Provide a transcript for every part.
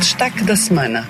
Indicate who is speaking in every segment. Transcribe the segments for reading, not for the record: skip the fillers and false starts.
Speaker 1: destaque da semana.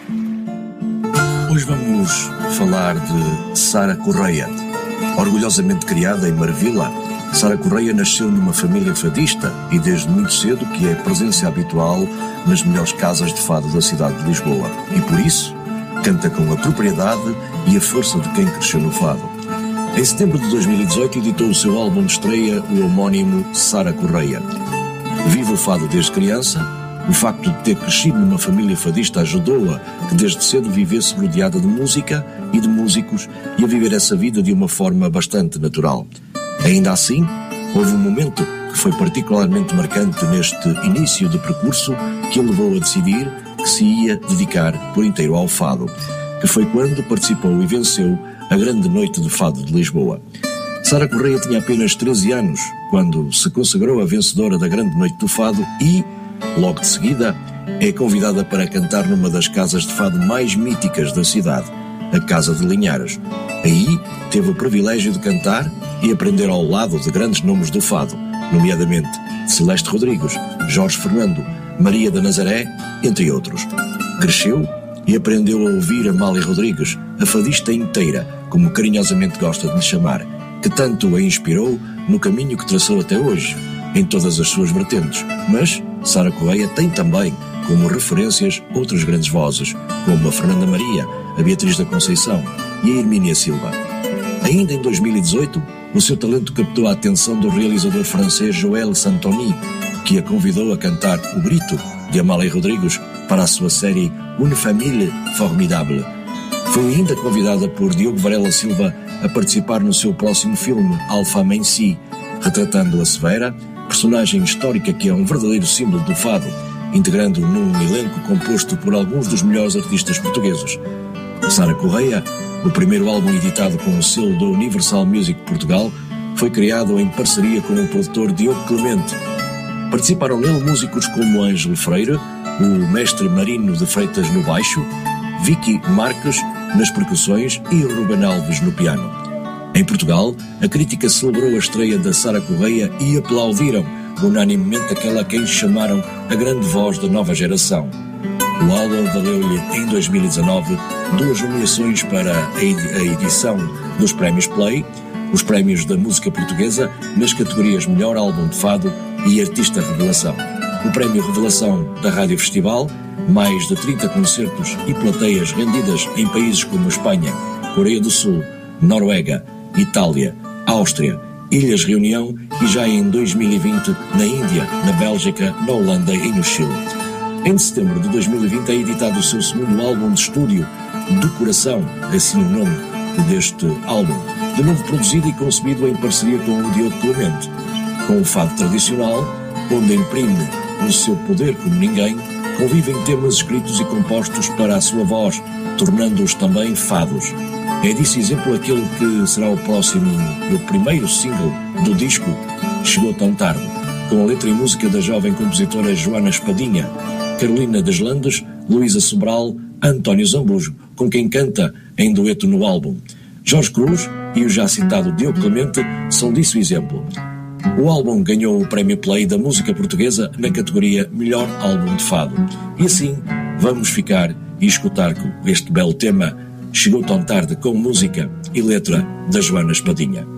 Speaker 2: Hoje vamos falar de Sara Correia. Orgulhosamente criada em Marvila, Sara Correia nasceu numa família fadista e desde muito cedo que é presença habitual nas melhores casas de fado da cidade de Lisboa. E por isso, canta com a propriedade e a força de quem cresceu no fado. Em setembro de 2018 editou o seu álbum de estreia, o homónimo Sara Correia. Vive o fado desde criança. O facto de ter crescido numa família fadista ajudou-a que desde cedo vivesse rodeada de música e de músicos e a viver essa vida de uma forma bastante natural. Ainda assim, houve um momento que foi particularmente marcante neste início de percurso que a levou a decidir que se ia dedicar por inteiro ao fado, que foi quando participou e venceu a Grande Noite de Fado de Lisboa. Sara Correia tinha apenas 13 anos quando se consagrou a vencedora da Grande Noite do Fado e, logo de seguida, é convidada para cantar numa das casas de fado mais míticas da cidade, a Casa de Linhares. Aí teve o privilégio de cantar e aprender ao lado de grandes nomes do fado, nomeadamente Celeste Rodrigues, Jorge Fernando, Maria da Nazaré, entre outros. Cresceu e aprendeu a ouvir Amália Rodrigues, a fadista inteira, como carinhosamente gosta de lhe chamar, que tanto a inspirou no caminho que traçou até hoje, em todas as suas vertentes. Mas Sara Correia tem também como referências outras grandes vozes, como a Fernanda Maria, a Beatriz da Conceição e a Hermínia Silva. Ainda em 2018, o seu talento captou a atenção do realizador francês Joël Santoni, que a convidou a cantar O Grito, de Amália Rodrigues, para a sua série Une Famille Formidable. Foi ainda convidada por Diogo Varela Silva a participar no seu próximo filme, Alpha Mãe Si, retratando a Severa, personagem histórica que é um verdadeiro símbolo do fado, integrando num elenco composto por alguns dos melhores artistas portugueses. Sara Correia, o primeiro álbum editado com o selo da Universal Music Portugal, foi criado em parceria com o produtor Diogo Clemente. Participaram nele músicos como Ângelo Freire, o mestre Marino de Freitas no baixo, Vicky Marques nas percussões e Ruben Alves no piano. Em Portugal, a crítica celebrou a estreia da Sara Correia e aplaudiram unanimemente aquela a quem chamaram a grande voz da nova geração. O álbum valeu-lhe em 2019 duas nomeações para a edição dos Prémios Play, os Prémios da Música Portuguesa nas categorias Melhor Álbum de Fado e Artista Revelação. O Prémio Revelação da Rádio Festival, mais de 30 concertos e plateias rendidas em países como Espanha, Coreia do Sul, Noruega, Itália, Áustria, Ilhas Reunião e já em 2020 na Índia, na Bélgica, na Holanda e no Chile. Em setembro de 2020 é editado o seu segundo álbum de estúdio, Do Coração, assim o nome deste álbum, de novo produzido e concebido em parceria com o Diogo Clemente, com o fado tradicional, onde imprime o seu poder como ninguém, convivem temas escritos e compostos para a sua voz, tornando-os também fados. É disso exemplo aquele que será o primeiro single do disco, Chegou Tão Tarde, com a letra e música da jovem compositora Joana Espadinha, Carolina das Landes, Luísa Sobral, António Zambujo, com quem canta em dueto no álbum. Jorge Cruz e o já citado Diogo Clemente são disso exemplo. O álbum ganhou o Prémio Play da Música Portuguesa na categoria Melhor Álbum de Fado. E assim vamos ficar e escutar este belo tema, Chegou Tão Tarde, com música e letra da Joana Espadinha.